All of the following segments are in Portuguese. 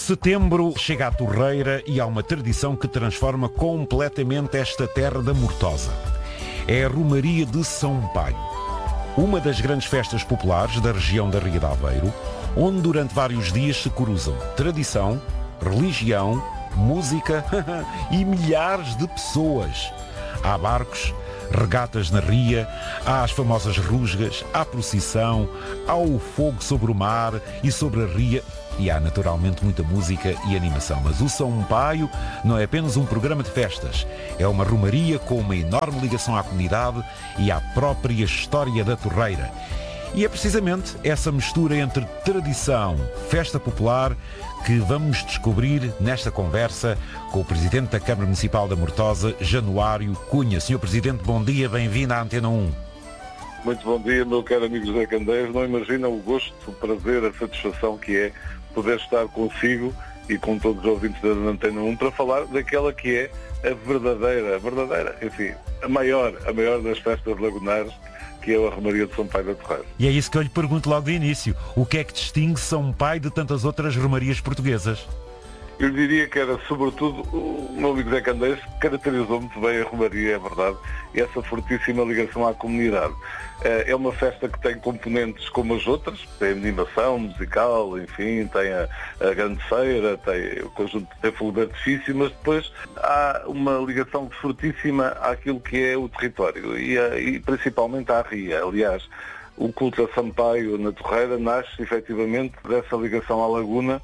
Setembro chega à torreira e há uma tradição que transforma completamente esta terra da Mortosa. É a Romaria de São Paio, uma das grandes festas populares da região da Ria de Aveiro, onde durante vários dias se cruzam tradição, religião, música e milhares de pessoas. Há barcos, regatas na ria, há as famosas rusgas, há procissão, há o fogo sobre o mar e sobre a ria e há naturalmente muita música e animação. Mas o São Paio não é apenas um programa de festas, é uma romaria com uma enorme ligação à comunidade e à própria história da torreira. E é precisamente essa mistura entre tradição, festa popular, que vamos descobrir nesta conversa com o Presidente da Câmara Municipal da Mortosa, Januário Cunha. Senhor Presidente, bom dia, bem-vindo à Antena 1. Muito bom dia, meu caro amigo José Candeias. Não imagina o gosto, o prazer, a satisfação que é poder estar consigo e com todos os ouvintes da Antena 1 para falar daquela que é a verdadeira, enfim, a maior das festas lagunares, que é a Romaria de São Paio da Torreira. E é isso que eu lhe pergunto logo de início. O que é que distingue São Paio de tantas outras romarias portuguesas? Eu diria que era, sobretudo, o meu amigo Zé Candeias caracterizou muito bem a Romaria, é verdade, e essa fortíssima ligação à comunidade. É uma festa que tem componentes como as outras, tem animação musical, enfim, tem a grande feira, tem o conjunto de fogo de artifício, mas depois há uma ligação fortíssima àquilo que é o território e principalmente à ria. Aliás, o culto a Sampaio na Torreira nasce efetivamente dessa ligação à laguna.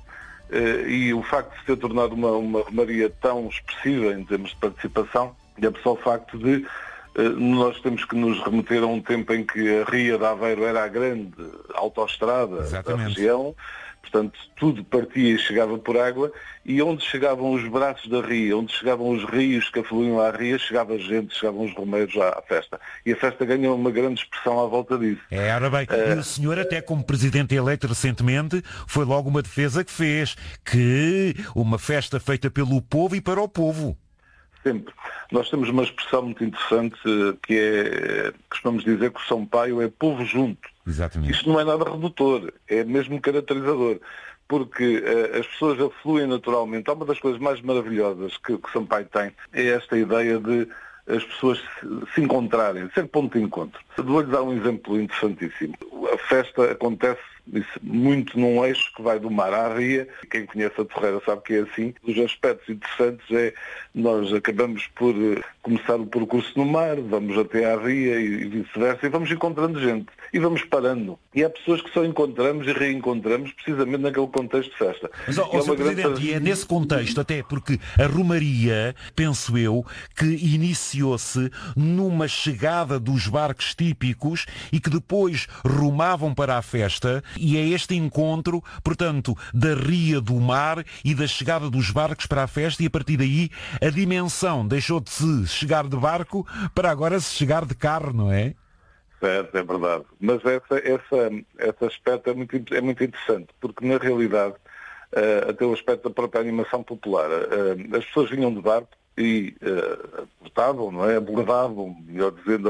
E o facto de se ter tornado uma romaria tão expressiva em termos de participação, é só o facto de nós temos que nos remeter a um tempo em que a Ria de Aveiro era a grande autoestrada da região, portanto tudo partia e chegava por água, e onde chegavam os braços da ria, onde chegavam os rios que afluíam à ria, chegava gente, chegavam os romeiros à festa. E a festa ganhou uma grande expressão à volta disso. Ora bem, e o senhor até como Presidente eleito recentemente, foi logo uma defesa que fez, que uma festa feita pelo povo e para o povo. Sempre. Nós temos uma expressão muito interessante que é, costumamos dizer que o São Paio é povo junto. Exatamente. Isto não é nada redutor, é mesmo caracterizador, porque as pessoas afluem naturalmente. Uma das coisas mais maravilhosas que São Paio tem é esta ideia de as pessoas se encontrarem, ser ponto de encontro. Vou-lhe dar um exemplo interessantíssimo. A festa acontece muito num eixo que vai do mar à ria. Quem conhece a Torreira sabe que é assim. Os aspectos interessantes é nós acabamos por começar o percurso no mar, vamos até à ria e vice-versa, e vamos encontrando gente. E vamos parando. E há pessoas que só encontramos e reencontramos precisamente naquele contexto de festa. Mas, Sr. Presidente, e é nesse contexto, até porque a romaria, penso eu, que iniciou-se numa chegada dos barcos típicos e que depois rumavam para a festa, e é este encontro, portanto, da ria do mar e da chegada dos barcos para a festa, e a partir daí a dimensão deixou de se chegar de barco para agora se chegar de carro, não é? Certo, é verdade. Mas esse aspecto é muito interessante, porque na realidade, até o aspecto da própria animação popular, as pessoas vinham de barco e abordavam, não é? Abordavam, melhor dizendo,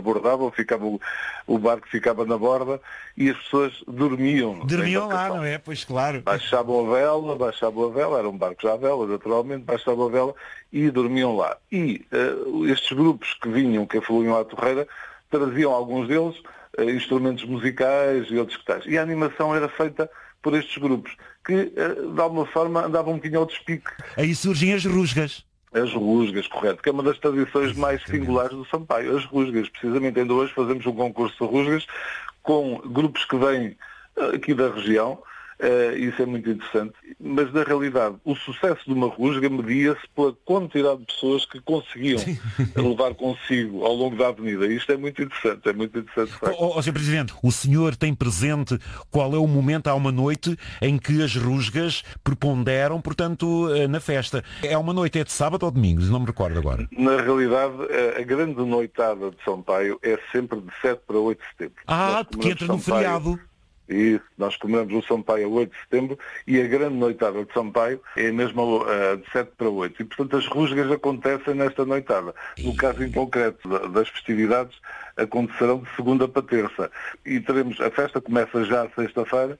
o barco ficava na borda e as pessoas dormiam. Dormiam lá, não é? Pois claro. Baixavam a vela, eram barcos à vela, naturalmente, baixavam a vela e dormiam lá. E estes grupos que vinham, que afluíam à Torreira, traziam alguns deles instrumentos musicais e outros que tais. E a animação era feita por estes grupos, que de alguma forma andavam um bocadinho ao despique. Aí surgem as rusgas. As rusgas, correto, que é uma das tradições mais singulares do Sampaio. As rusgas, precisamente ainda hoje fazemos um concurso de rusgas com grupos que vêm aqui da região. Isso é muito interessante, mas na realidade o sucesso de uma rusga media-se pela quantidade de pessoas que conseguiam levar consigo ao longo da avenida. Isto é muito interessante, Sr. Presidente, o senhor tem presente qual é o momento, há uma noite em que as rusgas preponderam, portanto, na festa? É uma noite, é de sábado ou domingo? Não me recordo agora. Na realidade, a grande noitada de São Paio é sempre de 7 para 8 de setembro. Porque entra no feriado. Isso, nós comemoramos o São Paio a 8 de setembro e a grande noitada de São Paio é mesmo de 7 para 8. E, portanto, as rusgas acontecem nesta noitada. No caso em concreto das festividades, acontecerão de segunda para terça. E a festa começa já sexta-feira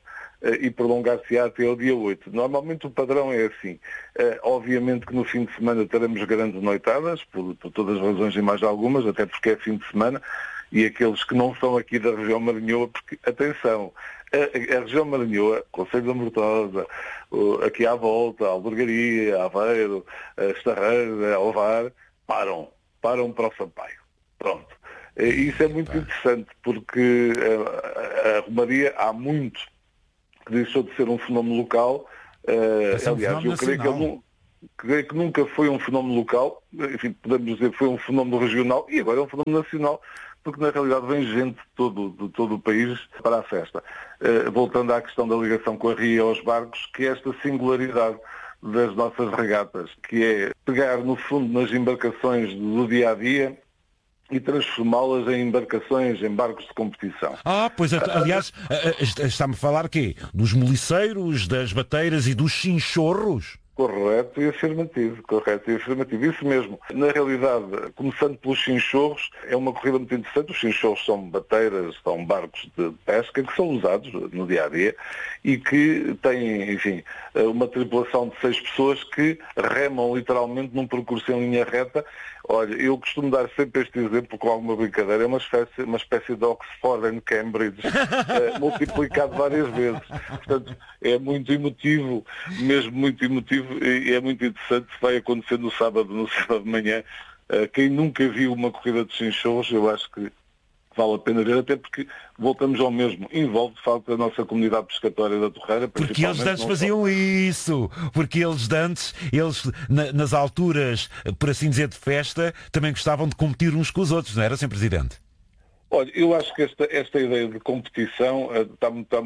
e prolongar-se-á até ao dia 8. Normalmente o padrão é assim. Obviamente que no fim de semana teremos grandes noitadas, por todas as razões e mais algumas, até porque é fim de semana, e aqueles que não são aqui da região Maranhoa, porque, atenção, a região Maranhoa, Conselho da Mortosa, aqui à volta, a Albergaria, Aveiro, Estarreira, Alvar, param para o Sampaio. Pronto. Isso é muito interessante, porque a Romaria há muito que deixou de ser um fenómeno local. Aliás, eu creio que nunca foi um fenómeno local, enfim, podemos dizer que foi um fenómeno regional e agora é um fenómeno nacional, porque na realidade vem gente de todo o país para a festa. Voltando à questão da ligação com a ria aos barcos, que é esta singularidade das nossas regatas, que é pegar no fundo nas embarcações do dia-a-dia e transformá-las em embarcações, em barcos de competição. Pois, aliás, está-me a falar quê? Dos moliceiros, das bateiras e dos chinchorros? Correto e afirmativo. Isso mesmo. Na realidade, começando pelos chinchorros, é uma corrida muito interessante. Os chinchorros são bateiras, são barcos de pesca que são usados no dia-a-dia e que têm, enfim, uma tripulação de 6 pessoas que remam literalmente num percurso em linha reta. Olha, eu costumo dar sempre este exemplo com alguma brincadeira. É uma espécie de Oxford and Cambridge multiplicado várias vezes. Portanto, é muito emotivo, mesmo muito emotivo, e é muito interessante. Vai acontecer no sábado de manhã. Quem nunca viu uma corrida de chinchorros, eu acho que vale a pena ver, até porque voltamos ao mesmo. Envolve, de facto, a nossa comunidade pescatória da Torreira. Porque eles de antes faziam isso. Porque eles de antes, nas alturas, por assim dizer, de festa, também gostavam de competir uns com os outros, não era, Sr. Presidente? Olha, eu acho que esta ideia de competição está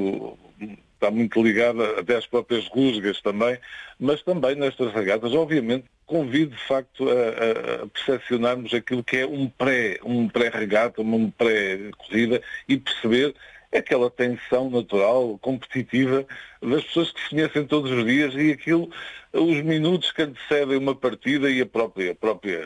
muito ligada até às próprias rusgas também, mas também nestas regatas, obviamente, convido de facto a percepcionarmos aquilo que é um pré-regata, uma pré-corrida e perceber aquela tensão natural, competitiva das pessoas que se conhecem todos os dias e os minutos que antecedem uma partida e a própria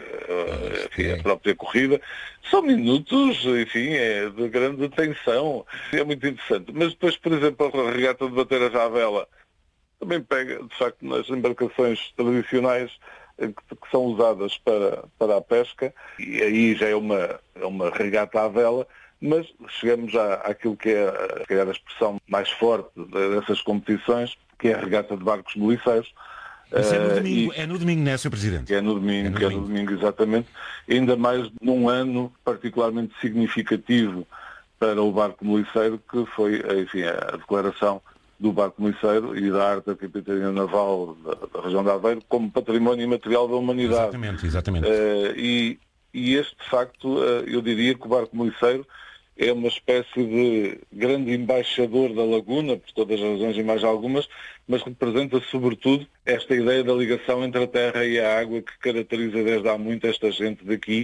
corrida são minutos, enfim, de grande tensão. É muito interessante. Mas depois, por exemplo, a regata de bateiras à vela também pega, de facto, nas embarcações tradicionais que são usadas para a pesca, e aí já é uma regata à vela, mas chegamos àquilo que é, se calhar, a expressão mais forte dessas competições, que é a regata de barcos moliceiros. Isso é no domingo, é no domingo, não é, Sr. Presidente? É no domingo, exatamente. Ainda mais num ano particularmente significativo para o barco moliceiro, que foi, enfim, a declaração do barco moliceiro e da arte da capitania naval da região de Aveiro como património imaterial da humanidade. Exatamente. E este, de facto, eu diria que o barco moliceiro é uma espécie de grande embaixador da laguna, por todas as razões e mais algumas, mas representa sobretudo esta ideia da ligação entre a terra e a água que caracteriza desde há muito esta gente daqui,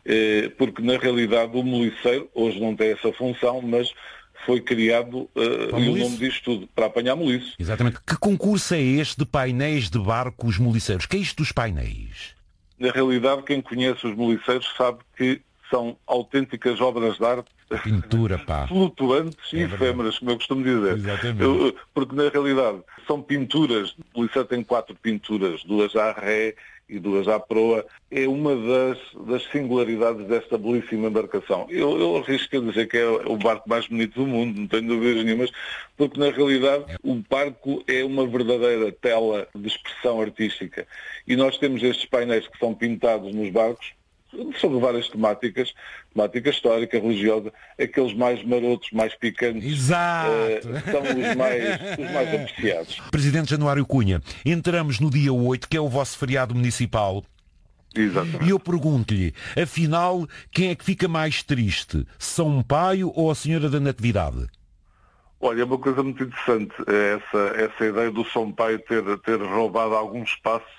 porque na realidade o moliceiro, hoje não tem essa função, mas foi criado, e o nome diz tudo, para apanhar moliço. Exatamente. Que concurso é este de painéis de barcos moliceiros? Que é isto dos painéis? Na realidade, quem conhece os moliceiros sabe que são autênticas obras de arte, pintura, flutuantes e efêmeras, como eu costumo dizer. Exatamente. Porque na realidade são pinturas, o Moliceiro tem 4 pinturas, 2 à ré e 2 à proa. É uma das singularidades desta belíssima embarcação. Eu arrisco a dizer que é o barco mais bonito do mundo, não tenho dúvidas nenhumas, porque na realidade o barco é uma verdadeira tela de expressão artística. E nós temos estes painéis que são pintados nos barcos sobre várias temática histórica, religiosa, aqueles mais marotos, mais picantes. Exato. São os mais apreciados. Presidente Januário Cunha, entramos no dia 8, que é o vosso feriado municipal. Exatamente. E eu pergunto-lhe, afinal, quem é que fica mais triste? São Paio ou a Senhora da Natividade? Olha, é uma coisa muito interessante essa ideia do São Paio ter roubado algum espaço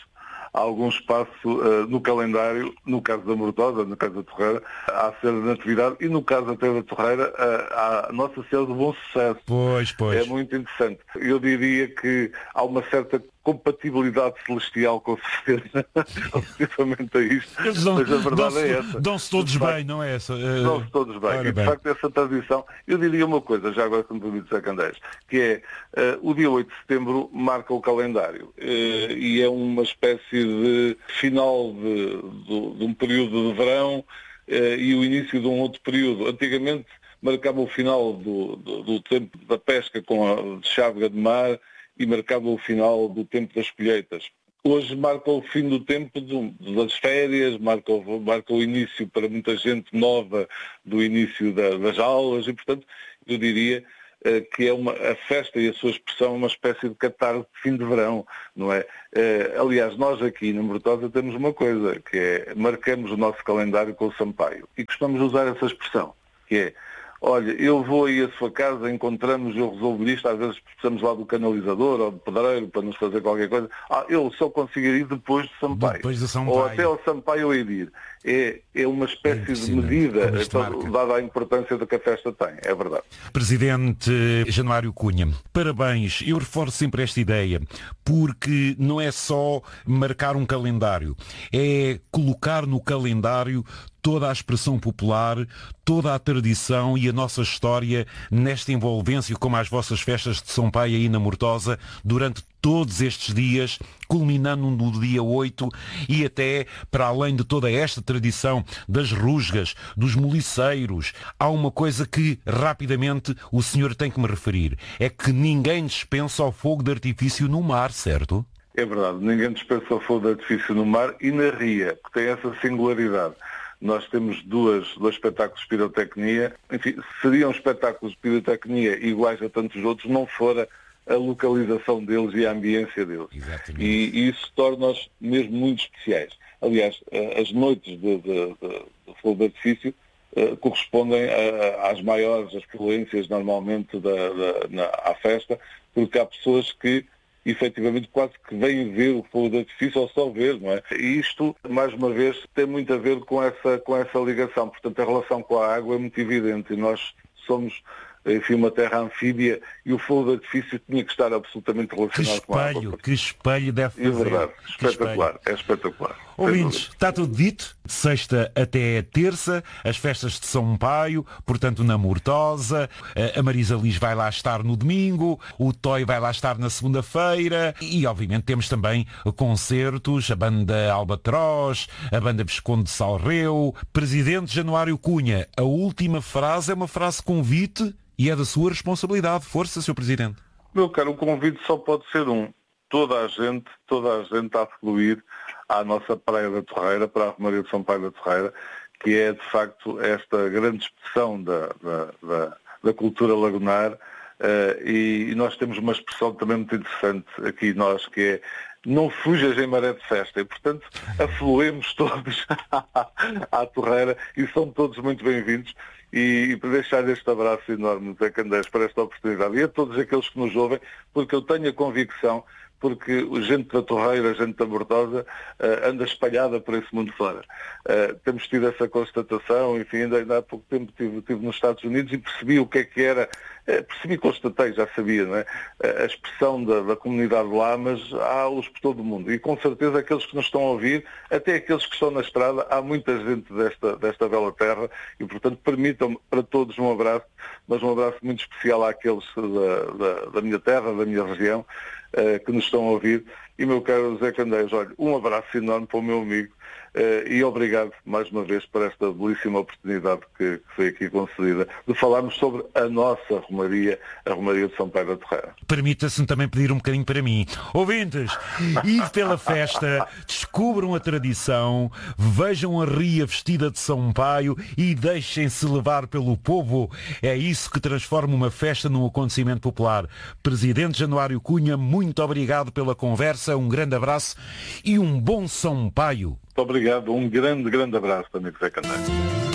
no calendário, no caso da Mortosa, no caso da Torreira, à Senhora da Natividade e no caso até da Torreira, à Nossa Senhora do Bom Sucesso. Pois. É muito interessante. Eu diria que há uma certa compatibilidade celestial, com certeza, relativamente a isto. Mas a verdade é essa. Dão-se todos bem, não é essa? Dão-se todos bem. E, de facto, essa tradição, eu diria uma coisa, já agora que me permite, Zé Candeias, que é o dia 8 de setembro marca o calendário e é uma espécie de final de um período de verão e o início de um outro período. Antigamente marcava o final do tempo da pesca com a chávega de mar e marcava o final do tempo das colheitas. Hoje marca o fim do tempo das férias, marca o início para muita gente nova do início das aulas e, portanto, eu diria que a festa e a sua expressão é uma espécie de catarse de fim de verão, não é? Aliás, nós aqui na Mortosa temos uma coisa, que é marcamos o nosso calendário com o Sampaio e costumamos usar essa expressão, que é: olha, eu vou aí à sua casa, encontramos, eu resolvo isto, às vezes precisamos lá do canalizador ou do pedreiro para nos fazer qualquer coisa. Eu só consigo ir depois do Sampaio. Depois do Sampaio. Ou até ao Sampaio eu ir. É uma espécie de medida, dada a importância que a festa tem, é verdade. Presidente Januário Cunha, parabéns. Eu reforço sempre esta ideia, porque não é só marcar um calendário, é colocar no calendário toda a expressão popular, toda a tradição e a nossa história nesta envolvência, como as vossas festas de São Pai aí na Mortosa, durante todos estes dias, culminando no dia 8 e até para além de toda esta tradição das rusgas, dos moliceiros. Há uma coisa que rapidamente o senhor tem que me referir, é que ninguém dispensa o fogo de artifício no mar, certo? É verdade, ninguém dispensa o fogo de artifício no mar e na ria, que tem essa singularidade. Nós temos dois espetáculos de pirotecnia. Enfim, seriam espetáculos de pirotecnia iguais a tantos outros, não fora a localização deles e a ambiência deles. Exatamente. E isso torna-os mesmo muito especiais. Aliás, as noites de fogo de artifício correspondem às maiores afluências normalmente à festa, porque há pessoas que efetivamente quase que vêm ver o fogo de artifício ou só ver, não é? E isto, mais uma vez, tem muito a ver com essa ligação. Portanto, a relação com a água é muito evidente e nós somos, enfim, uma terra anfíbia e o fogo de artifício tinha que estar absolutamente relacionado com a água. Que espelho deve fazer. É verdade, espetacular, é espetacular. Ouvintes, está tudo dito, sexta até terça, as festas de São Paio, portanto na Mortosa, a Marisa Liz vai lá estar no domingo, o Toy vai lá estar na segunda-feira e obviamente temos também concertos, a banda Albatroz, a banda Visconde de Salreu. Presidente Januário Cunha, a última frase é uma frase convite e é da sua responsabilidade. Força, Sr. Presidente. Meu caro, o convite só pode ser um. Toda a gente a fluir à nossa Praia da Torreira, para a Romaria de São Paio da Torreira, que é, de facto, esta grande expressão da cultura lagunar. E nós temos uma expressão também muito interessante aqui nós, que é: não fujas em maré de festa. E, portanto, afluemos todos à Torreira e são todos muito bem-vindos. E para deixar este abraço enorme, Zé Candeias, para esta oportunidade e a todos aqueles que nos ouvem, porque eu tenho a convicção, porque gente da Torreira, gente da Mortosa, anda espalhada por esse mundo fora. Temos tido essa constatação, enfim, ainda há pouco tempo estive nos Estados Unidos e percebi o que era, constatei, já sabia, não é? A expressão da comunidade lá, mas há-os por todo o mundo. E com certeza aqueles que nos estão a ouvir, até aqueles que estão na estrada, há muita gente desta bela terra e, portanto, permitam-me para todos um abraço, mas um abraço muito especial àqueles da minha terra, da minha região, que nos estão a ouvir. E, meu caro Zé Candeias, olha, um abraço enorme para o meu amigo e obrigado mais uma vez por esta belíssima oportunidade que foi aqui concedida de falarmos sobre a nossa Romaria, a Romaria de São Paio da Torreira. Permita-se também pedir um bocadinho para mim. Ouvintes, ide pela festa, descubram a tradição, vejam a ria vestida de São Paio e deixem-se levar pelo povo. É isso que transforma uma festa num acontecimento popular. Presidente Januário Cunha, muito obrigado pela conversa, um grande abraço e um bom São Paio. Muito obrigado, um grande abraço, amigo Zé Candeias.